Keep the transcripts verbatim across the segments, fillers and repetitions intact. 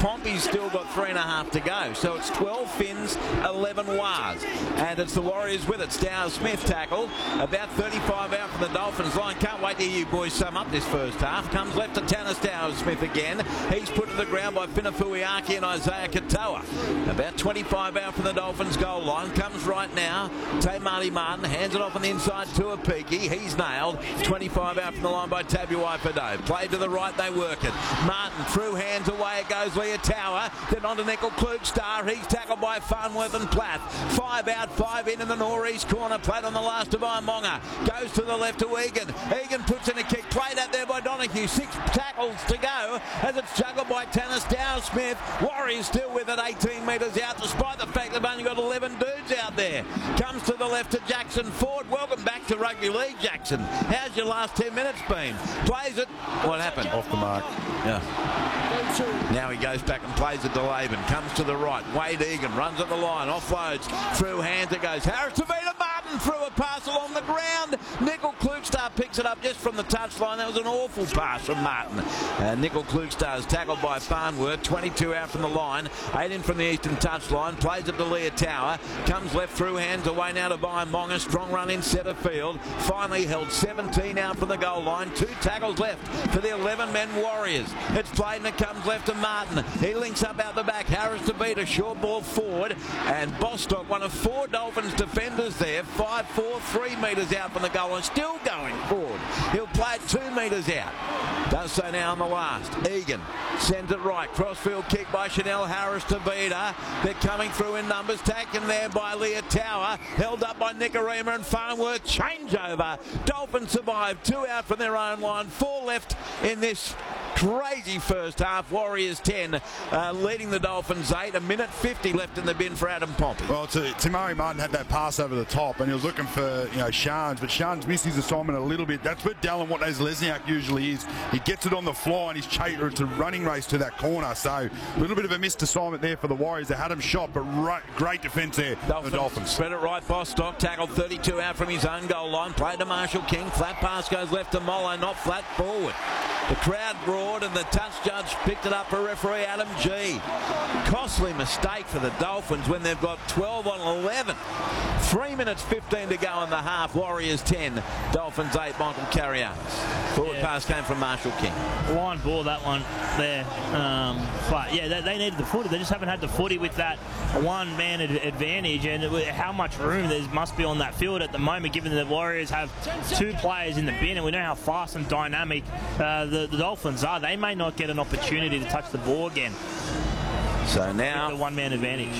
Pompey's still got three and a half to go. So it's twelve Finns, eleven Wars. And it's the Warriors with it. Stowers Smith tackle. About thirty-five out from the Dolphins line. Can't wait to hear you boys sum up this first half. Comes left to Tanner Stowers Smith again. He's put to the ground by Finafuiaki and Isaiah Katoa. About twenty-five out from the Dolphins goal line. Comes right now. Tay Marty Martin hands it off on the inside to Apiki. He's nailed. twenty-five out from the line by Tabuai Fado. Played to the right, they work it. Martin through hands, away it goes. Leah Tower. Then on to Nickel Klugstar. He's tackled by Farnworth and Platt. Five out, five in in the northeast corner. Played on the last of Imonga. Goes to the left to Egan. Egan puts in a kick. Played out there by Donahue. Six tackles to go as it's juggled by Tanner Stowers Smith. Warriors still with it, eighteen metres out, despite the fact they've only got eleven dudes out there. Comes to the left to Jackson Ford. Welcome back to Rugby League, Jackson. How's your last ten minutes been? Plays it. What happened? Off the mark. Yeah. Now he goes back and plays it to Laban. Comes to the right. Wade Egan runs at the line. Offloads. Through hands it goes. Harris to Vita Martin. Through a pass along the ground. Nickel Klugstar picks it up just from the touchline. That was an awful pass from Martin. Uh, Nickel Klugstar is tackled by Farnworth. twenty-two out from the line. eight in from the eastern touchline. Plays it to Leah Tower. Comes left through hands. Away now to Monga. Strong run in centre field. Finally held seventeen out from the goal line. Two tackles left for the eleven men Warriors. It's played and it comes left to Martin. He links up out the back. Harris to beat a short ball forward. And Bostock, one of four Dolphins defenders there. five four, three metres out from the goal line. Still going forward. He'll play it two metres out. Does so now on the last. Egan sends it right. Crossfield kick by Chanel Harris to Beta. They're coming through in numbers. Taken there by Leah Tower. Held up by Nicarima and Farnworth. Changeover. Dolphins survive. Two out from their own line. Four left in this crazy first half. Warriors ten, uh, leading the Dolphins eight. A minute fifty left in the bin for Adam Pompey. Well, Tamari Martin had that pass over the top, and he was looking for you know Shans, but Shans missed his assignment a little bit. That's what Dallin Watnez-Lesniak usually is. He gets it on the fly, and he's chaser. It's a running race to that corner. So a little bit of a missed assignment there for the Warriors. They had him shot, but right, great defence there Dolphins, for the Dolphins. Spread it right. Bostock tackled thirty-two out from his own goal line. Played to Marshall King. Flat pass goes left to Mollo, not flat forward. The crowd roared and the touch judge picked it up for referee Adam G. Costly mistake for the Dolphins when they've got twelve on eleven. Three minutes fifteen to go in the half. Warriors ten, Dolphins eight. Michael Carrianos. Forward yeah. pass came from Marshall King. Line ball, that one there. Um, but yeah, they, they needed the footy. They just haven't had the footy with that one-man ad advantage. And how much room there must be on that field at the moment, given that the Warriors have two players in the bin, and we know how fast and dynamic uh, the, the Dolphins are. They may not get an opportunity to touch the ball again. So now the one-man advantage.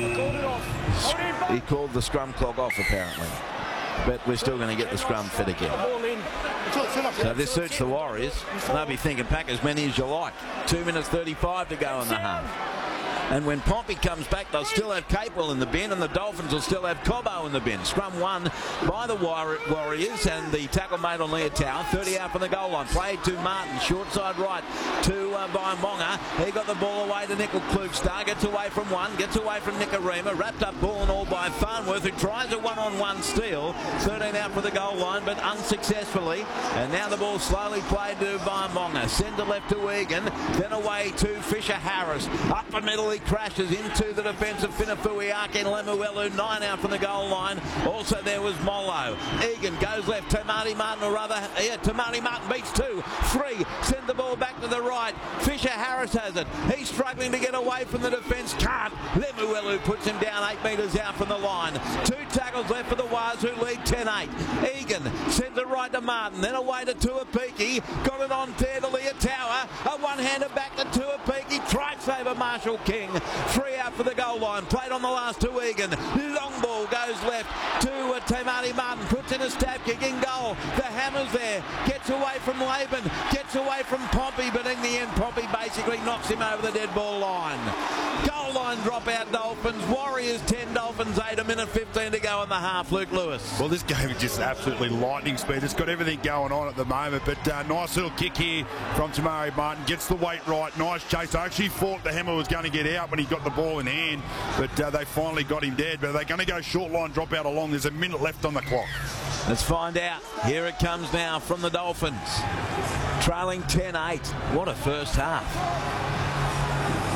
He called the scrum clock off apparently, but we're still going to get the scrum fit again. So this suits the Warriors. They'll be thinking pack as many as you like. Two minutes thirty-five to go in the half. And when Pompey comes back, they'll still have Capewell in the bin, and the Dolphins will still have Cobbo in the bin. Scrum won by the Warriors, and the tackle made on Leah Tower. thirty out from the goal line. Played to Martin, short side right to uh, Monga. He got the ball away to Nickel Klugstar. Gets away from one, gets away from Nicarima. Wrapped up ball and all by Farnworth, who tries a one-on-one steal. thirteen out for the goal line, but unsuccessfully. And now the ball slowly played to Monga. Send it left to Egan, then away to Fisher Harris. Up the middle, he crashes into the defence of Finafuiaki and Lemuelu. Nine out from the goal line. Also there was Mollo. Egan goes left. Tamati Martin, or rather, yeah, Tamati Martin beats two. Three. Send the ball back to the right. Fisher Harris has it. He's struggling to get away from the defence. Can't. Lemuelu puts him down eight metres out from the line. Two tackles left for the Waz, who lead ten eight. Egan sends it right to Martin. Then away to Tuapiki. Got it on there to Leah Tower. A one-hander back to Tuapiki. Try saver Marshall King. Three out for the goal line. Played on the last to Egan. Long ball goes left to uh, Tamati Martin. Puts in a stab kick in goal. The Hammers there. Gets away from Laban. Gets away from Pompey. But in the end, Pompey basically knocks him over the dead ball line. Goal line dropout Dolphins. Warriors ten, Dolphins eight. A minute fifteen to go in the half. Luke Lewis. Well, this game is just absolutely lightning speed. It's got everything going on at the moment. But uh, nice little kick here from Tamari Martin. Gets the weight right. Nice chase. I actually thought the Hammer was going to get out when he got the ball in hand, but uh, they finally got him dead. But they're going to go short line drop out along. There's a minute left on the clock. Let's find out. Here it comes now from the Dolphins, trailing ten eight. What a first half.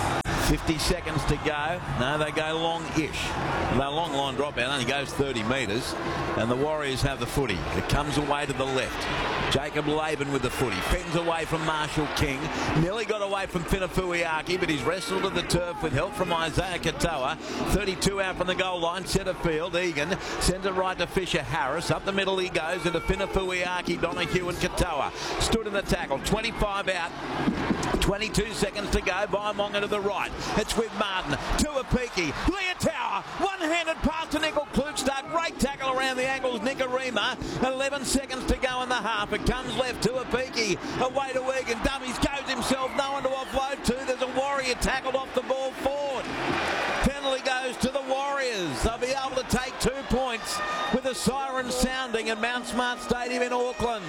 fifty seconds to go. No, they go long-ish. The long line dropout only goes thirty metres, and the Warriors have the footy. It comes away to the left. Jacob Laban with the footy. Fends away from Marshall King. Nearly got away from Finafuiaki, but he's wrestled to the turf with help from Isaiah Katoa. thirty-two out from the goal line. Centre field. Egan sends it right to Fisher Harris. Up the middle he goes into Finafuiaki, Donahue and Katoa. Stood in the tackle. twenty-five out. twenty-two seconds to go. Vaimonga to the right. It's with Martin. Tuapiki. Leotower. One-handed pass to Nickel Klukstad. Great tackle around the ankles. Nicarima. eleven seconds to go in the half. It comes left to Tuapiki. Away to Egan. Dummies goes himself. No one to offload to. There's a Warrior tackled off the ball forward. Penalty goes to the Warriors. They'll be able to take two points with a siren sounding at Mount Smart Stadium in Auckland.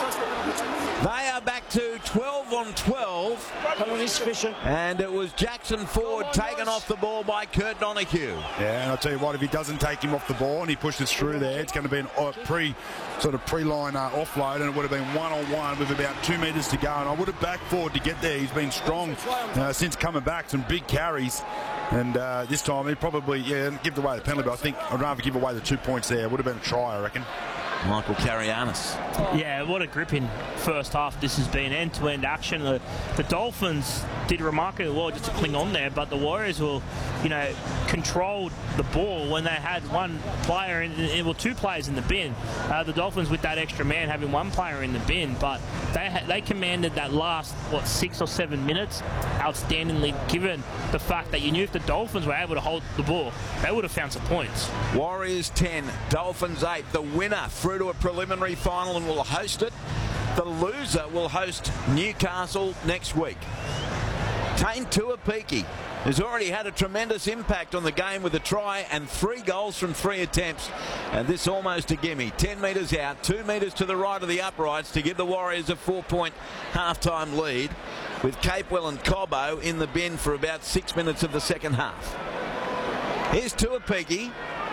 They are back to twelve on twelve. And it was Jackson Ford taken off the ball by Kurt Donahue. Yeah, and I'll tell you what, if he doesn't take him off the ball and he pushes through there, it's going to be a uh, pre sort of pre-line uh, offload, and it would have been one-on-one with about two metres to go. And I would have backed Ford to get there. He's been strong uh, since coming back, some big carries. And uh, this time he probably, yeah, give away the penalty, but I think I'd rather give away the two points there. It would have been a try, I reckon. Michael Carianis. Yeah, what a gripping first half this has been. End-to-end action. The, the Dolphins did remarkably well just to cling on there, but the Warriors will, you know, controlled the ball when they had one player, in, in, well, two players in the bin. Uh, the Dolphins with that extra man having one player in the bin, but they ha they commanded that last, what, six or seven minutes outstandingly, given the fact that you knew if the Dolphins were able to hold the ball, they would have found some points. Warriors ten, Dolphins eight. The winner through to a preliminary final and will host it. The loser will host Newcastle next week. Tane Tuapiki has already had a tremendous impact on the game with a try and three goals from three attempts. And this almost a gimme. ten metres out, two metres to the right of the uprights to give the Warriors a four-point half-time lead, with Capewell and Cobbo in the bin for about six minutes of the second half. Here's Tuapiki.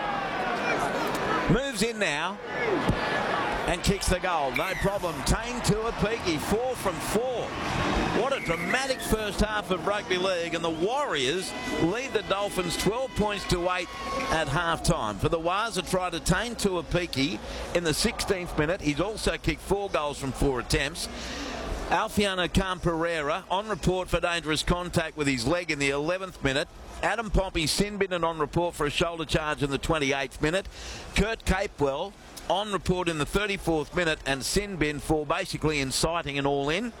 Moves in now and kicks the goal. No problem. Tane Tuapiki, four from four. What a dramatic first half of rugby league, and the Warriors lead the Dolphins twelve points to eight at half-time. For the Waz, a try to Tane Tuapiki in the sixteenth minute. He's also kicked four goals from four attempts. Alfiano Khan-Pereira on report for dangerous contact with his leg in the eleventh minute. Adam Pompey sin-bitten on report for a shoulder charge in the twenty-eighth minute. Kurt Capewell on report in the thirty-fourth minute and sin-bin for basically inciting an all-in.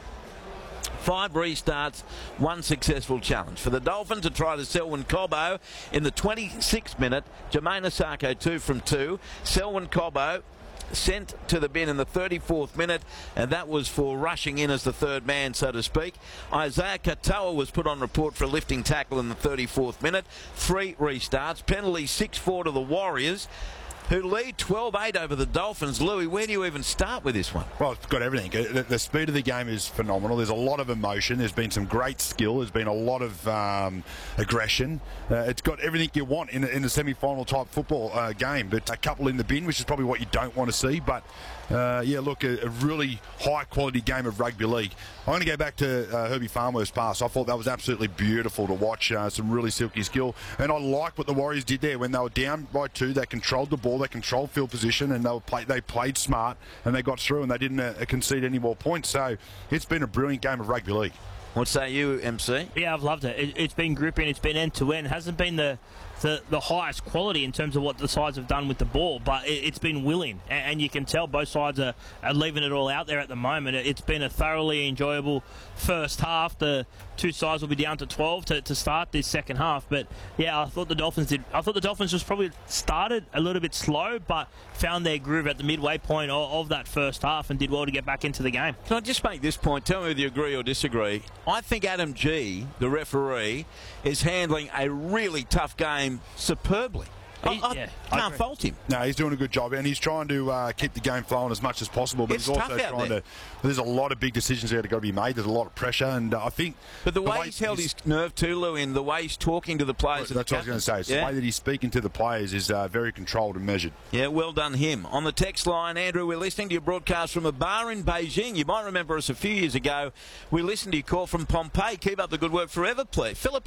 Five restarts, one successful challenge. For the Dolphins, a try to Selwyn Cobbo in the twenty-sixth minute. Jermaine Asako two from two. Selwyn Cobbo sent to the bin in the thirty-fourth minute, and that was for rushing in as the third man, so to speak. Isaiah Katoa was put on report for a lifting tackle in the thirty-fourth minute. Three restarts. Penalty six four to the Warriors, who lead twelve eight over the Dolphins. Louis, where do you even start with this one? Well, it's got everything. The, the speed of the game is phenomenal. There's a lot of emotion. There's been some great skill. There's been a lot of um, aggression. Uh, it's got everything you want in a, in a semi-final type football uh, game. But a couple in the bin, which is probably what you don't want to see. But uh, yeah, look, a, a really high-quality game of rugby league. I'm going to go back to uh, Herbie Farnworth's pass. I thought that was absolutely beautiful to watch. Uh, some really silky skill. And I like what the Warriors did there. When they were down by two, they controlled the ball. They controlled field position, and they were play, they played smart, and they got through, and they didn't uh, concede any more points. So it's been a brilliant game of rugby league. What say you, M C? Yeah, I've loved it. it it's been gripping. It's been end to end. Hasn't been the The, the highest quality in terms of what the sides have done with the ball, but it, it's been willing, and, and you can tell both sides are, are leaving it all out there at the moment. It, it's been a thoroughly enjoyable first half. The two sides will be down to twelve to, to start this second half, but yeah, I thought the Dolphins did. I thought the Dolphins just probably started a little bit slow, but found their groove at the midway point of, of that first half and did well to get back into the game. Can I just make this point? Tell me whether you agree or disagree. I think Adam G, the referee, is handling a really tough game superbly. I, I yeah, can't I fault him. No, he's doing a good job, and he's trying to uh, keep the game flowing as much as possible. But It's he's also tough out trying there. to. There's a lot of big decisions there that got to be made. There's a lot of pressure, and uh, I think. But the, the way, way he's held he's, his nerve too, Lou, in the way he's talking to the players. That's what I was going to say. It's yeah. The way that he's speaking to the players is uh, very controlled and measured. Yeah, well done him. On the text line, Andrew, we're listening to your broadcast from a bar in Beijing. You might remember us a few years ago. We listened to your call from Pompeii. Keep up the good work forever, please. Philip and Stuart.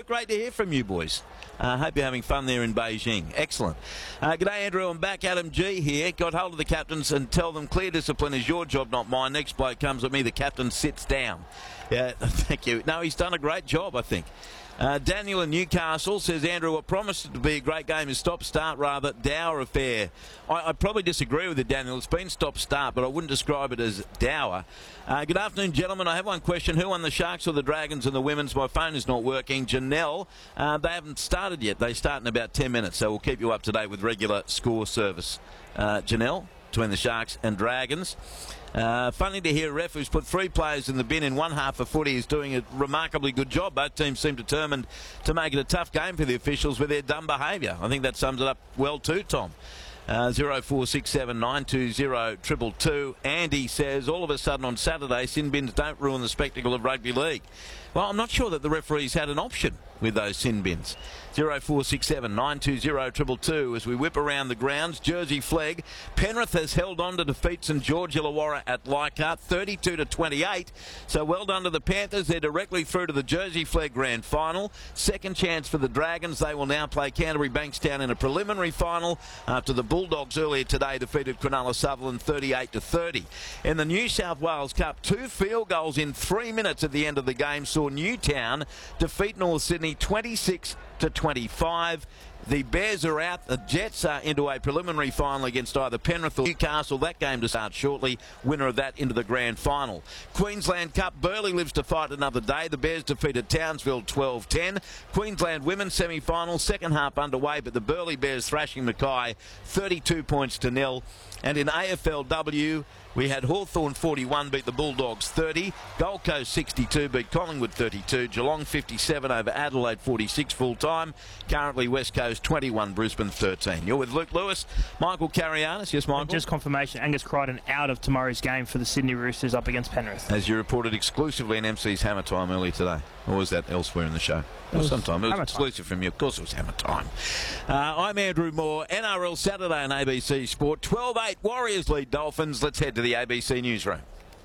Good, great to hear from you boys. I uh, hope you're having fun there in Beijing. Excellent. Uh, G'day, Andrew. I'm back. Adam G here. Got hold of the captains and tell them clear discipline is your job, not mine. Next bloke comes at me, the captain sits down. Yeah, thank you. No, he's done a great job, I think. Uh, Daniel in Newcastle says, Andrew, what promised to be a great game is stop-start rather dour affair. I, I probably disagree with you, Daniel. It's been stop-start, but I wouldn't describe it as dour. Uh, good afternoon, gentlemen. I have one question. Who won the Sharks or the Dragons in the women's? My phone is not working. Janelle, uh, they haven't started yet. They start in about ten minutes, so we'll keep you up to date with regular score service. Uh, Janelle, between the Sharks and Dragons. Uh, funny to hear a ref who's put three players in the bin in one half of footy is doing a remarkably good job. Both teams seem determined to make it a tough game for the officials with their dumb behaviour. I think that sums it up well too, Tom. Uh, zero four six seven nine two zero two two two. Andy says, all of a sudden on Saturday, sin bins don't ruin the spectacle of rugby league. Well, I'm not sure that the referees had an option with those sin bins. zero four six seven nine two zero two two two as we whip around the grounds. Jersey flag. Penrith has held on to defeat St George Illawarra at Leichhardt thirty-two to twenty-eight. So well done to the Panthers. They're directly through to the Jersey flag grand final. Second chance for the Dragons. They will now play Canterbury Bankstown in a preliminary final after the Bulldogs earlier today defeated Cronulla Sutherland thirty-eight to thirty. In the New South Wales Cup, two field goals in three minutes at the end of the game saw Newtown defeat North Sydney twenty-six to twenty-five. The Bears are out. The Jets are into a preliminary final against either Penrith or Newcastle. That game to start shortly. Winner of that into the grand final. Queensland Cup. Burleigh lives to fight another day. The Bears defeated Townsville twelve ten. Queensland women's semi-final. Second half underway, but the Burleigh Bears thrashing Mackay thirty-two points to nil. And in A F L W, we had Hawthorn forty-one beat the Bulldogs thirty. Gold Coast sixty-two beat Collingwood thirty-two. Geelong fifty-seven over Adelaide forty-six full time. Currently West Coast twenty-one, Brisbane thirteen. You're with Luke Lewis, Michael Carrianis. Yes, Michael? Just confirmation, Angus Crichton out of tomorrow's game for the Sydney Roosters up against Penrith. As you reported exclusively in M C's Hammer Time earlier today. Or was that elsewhere in the show? It was sometime. It was exclusive from you. Of course it was Hammer Time. Uh, I'm Andrew Moore. N R L Saturday on A B C Sport. twelve eight Warriors lead Dolphins. Let's head to the A B C newsroom.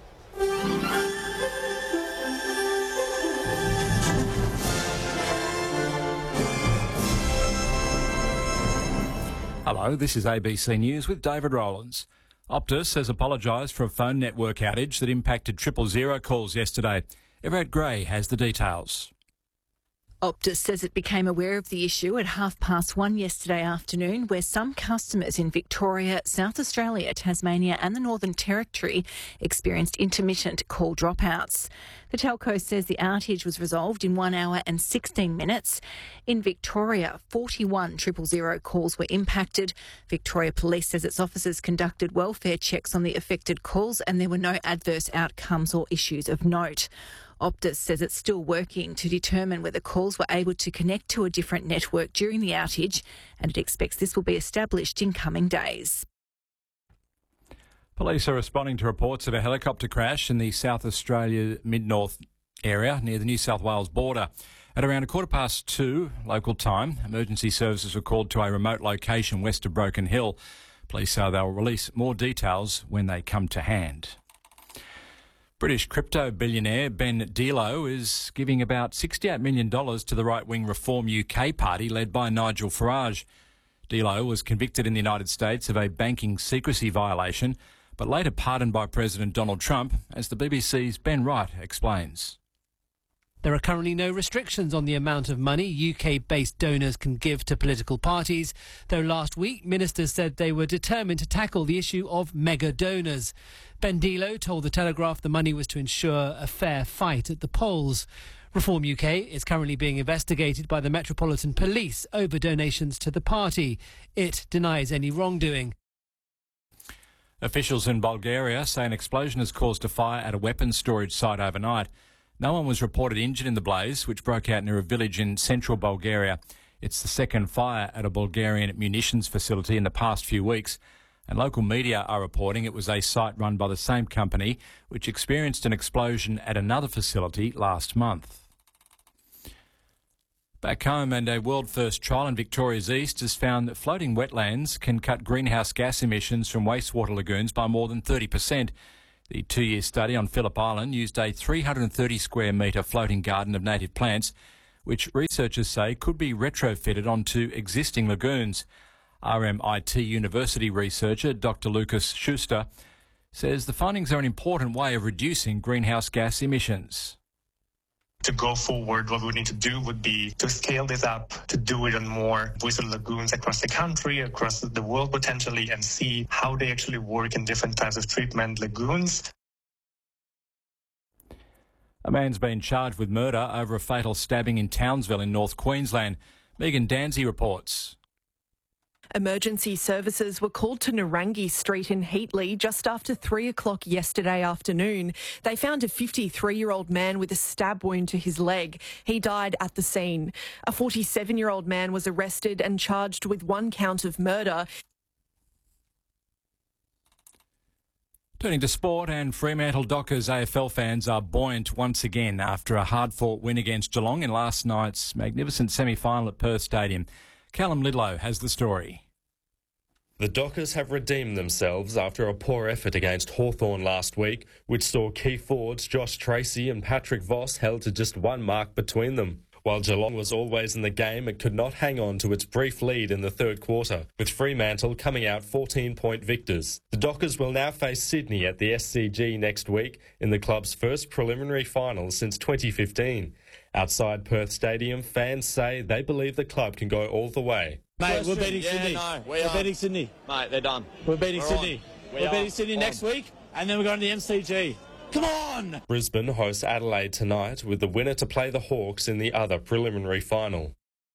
Hello, this is A B C News with David Rowlands. Optus has apologised for a phone network outage that impacted triple zero calls yesterday. Everett Gray has the details. Optus says it became aware of the issue at half past one yesterday afternoon, where some customers in Victoria, South Australia, Tasmania and the Northern Territory experienced intermittent call dropouts. The telco says the outage was resolved in one hour and sixteen minutes. In Victoria, forty-one triple zero calls were impacted. Victoria Police says its officers conducted welfare checks on the affected calls and there were no adverse outcomes or issues of note. Optus says it's still working to determine whether calls were able to connect to a different network during the outage, and it expects this will be established in coming days. Police are responding to reports of a helicopter crash in the South Australia Mid-North area near the New South Wales border. At around a quarter past two local time, emergency services were called to a remote location west of Broken Hill. Police say they'll release more details when they come to hand. British crypto billionaire Ben Delo is giving about sixty-eight million dollars to the right-wing Reform U K party led by Nigel Farage. Delo was convicted in the United States of a banking secrecy violation, but later pardoned by President Donald Trump, as the B B C's Ben Wright explains. There are currently no restrictions on the amount of money U K-based donors can give to political parties, though last week ministers said they were determined to tackle the issue of mega donors. Ben Delo told The Telegraph the money was to ensure a fair fight at the polls. Reform U K is currently being investigated by the Metropolitan Police over donations to the party. It denies any wrongdoing. Officials in Bulgaria say an explosion has caused a fire at a weapons storage site overnight. No one was reported injured in the blaze, which broke out near a village in central Bulgaria. It's the second fire at a Bulgarian munitions facility in the past few weeks, and local media are reporting it was a site run by the same company which experienced an explosion at another facility last month. Back home, and a world-first trial in Victoria's East has found that floating wetlands can cut greenhouse gas emissions from wastewater lagoons by more than thirty percent. The two-year study on Phillip Island used a three hundred thirty square metre floating garden of native plants, which researchers say could be retrofitted onto existing lagoons. R M I T University researcher Doctor Lucas Schuster says the findings are an important way of reducing greenhouse gas emissions. To go forward, what we need to do would be to scale this up, to do it on more whistle lagoons across the country, across the world potentially, and see how they actually work in different types of treatment lagoons. A man's been charged with murder over a fatal stabbing in Townsville in North Queensland. Megan Danzy reports. Emergency services were called to Narangi Street in Heatley just after three o'clock yesterday afternoon. They found a fifty-three-year-old man with a stab wound to his leg. He died at the scene. A forty-seven-year-old man was arrested and charged with one count of murder. Turning to sport, and Fremantle Dockers A F L fans are buoyant once again after a hard-fought win against Geelong in last night's magnificent semi-final at Perth Stadium. Callum Lidlow has the story. The Dockers have redeemed themselves after a poor effort against Hawthorn last week, which saw key forwards Josh Tracy and Patrick Voss held to just one mark between them. While Geelong was always in the game, it could not hang on to its brief lead in the third quarter, with Fremantle coming out fourteen-point victors. The Dockers will now face Sydney at the S C G next week in the club's first preliminary final since twenty fifteen. Outside Perth Stadium, fans say they believe the club can go all the way. Mate, we're beating yeah, Sydney. No, we we're are. beating Sydney. Mate, they're done. We're beating we're Sydney. We we're are. beating Sydney on. next week, and then we're going to the M C G. Come on! Brisbane hosts Adelaide tonight, with the winner to play the Hawks in the other preliminary final.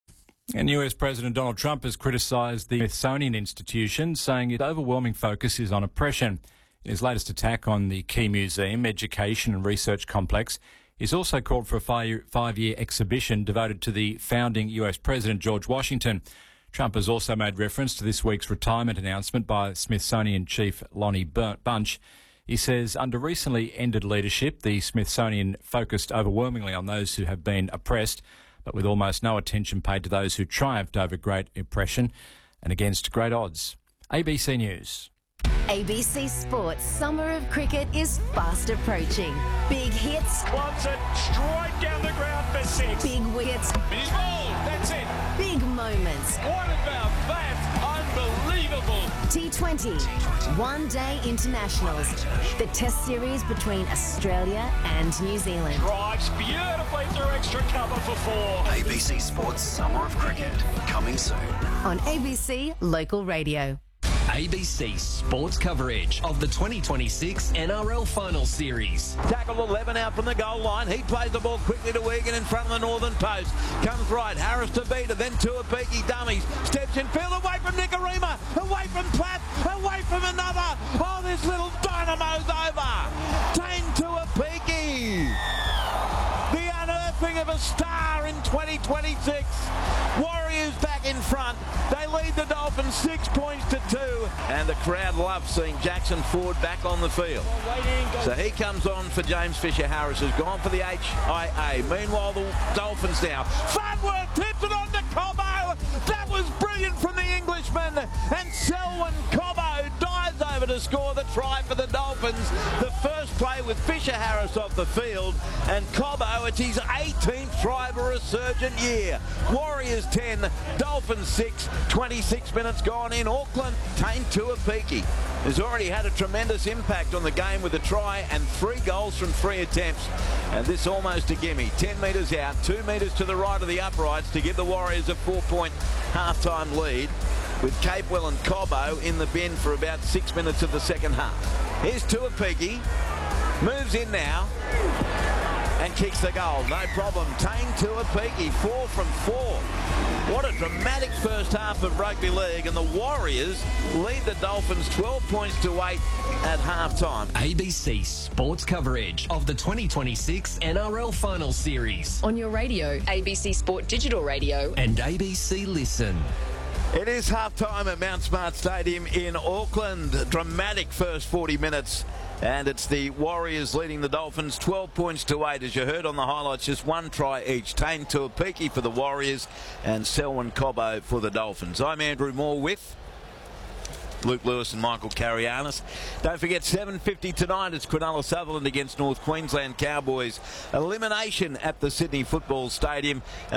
And U S President Donald Trump has criticised the Smithsonian Institution, saying its overwhelming focus is on oppression. In his latest attack on the key museum, education and research complex, he's also called for a five-year exhibition devoted to the founding U S President George Washington. Trump has also made reference to this week's retirement announcement by Smithsonian Chief Lonnie Bunch. He says under recently ended leadership, the Smithsonian focused overwhelmingly on those who have been oppressed, but with almost no attention paid to those who triumphed over great oppression and against great odds. A B C News. A B C Sports Summer of Cricket is fast approaching. Big hits. Wants it straight down the ground for six. Big wickets. He's bowled. That's it. Big moments. What about that? Unbelievable. T twenty. One Day Internationals. The test series between Australia and New Zealand. Drives beautifully through extra cover for four. A B C Sports Summer of Cricket. Coming soon. On A B C Local Radio. A B C Sports coverage of the twenty twenty-six N R L Final Series. Tackle eleven out from the goal line. He plays the ball quickly to Wigan in front of the northern post. Comes right. Harris to Beta, then Tuapiki dummies. Steps in field away from Nicarima. Away from Platt. Away from another. Oh, this little dynamo's over. Tane Tuapiki. The unearthing of a star in twenty twenty-six. Warriors back in front. They lead the Dolphins six points to two. And the crowd loves seeing Jackson Ford back on the field. So he comes on for James Fisher-Harris, who's gone for the H I A. Meanwhile, the Dolphins now. Farnworth tips it on to Cobbo. That was brilliant from the Englishman. And Selwyn Cobbo dives over to score the try for the Dolphins. The first play with Fisher-Harris off the field. And Cobbo, it's his eighteenth try of a resurgent year. Warriors ten, Dolphins six, twenty-six minutes gone in Auckland. Tane Tuapiki has already had a tremendous impact on the game with a try and three goals from three attempts. And this almost a gimme. ten metres out, two metres to the right of the uprights to give the Warriors a four-point half-time lead, with Capewell and Cobbo in the bin for about six minutes of the second half. Here's Tuapiki, moves in now and kicks the goal. No problem. Tane Tuapiki, four from four. What a dramatic first half of rugby league, and the Warriors lead the Dolphins twelve points to eight at half-time. A B C Sports coverage of the twenty twenty-six N R L Final Series. On your radio, A B C Sport Digital Radio. And A B C Listen. It is half-time at Mount Smart Stadium in Auckland. Dramatic first forty minutes. And it's the Warriors leading the Dolphins twelve points to eight. As you heard on the highlights, just one try each. Tane Tuapiki for the Warriors and Selwyn Cobbo for the Dolphins. I'm Andrew Moore with Luke Lewis and Michael Carianis. Don't forget, seven fifty tonight, it's Cronulla Sutherland against North Queensland Cowboys. Elimination at the Sydney Football Stadium.